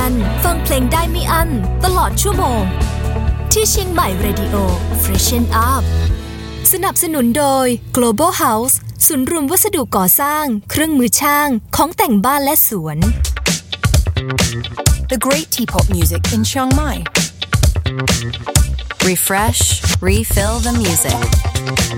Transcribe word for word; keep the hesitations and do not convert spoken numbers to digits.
วันฟังเพลงได้ไม่อั้นตลอดชั่วโมงที่เชียงใหม่ Radio Freshen Up สนับสนุนโดย Global House ศูนย์รวมวัสดุก่อสร้างเครื่องมือช่างของแต่งบ้านและสวน The great Teapot music in Chiang Mai. Refresh, refill the music.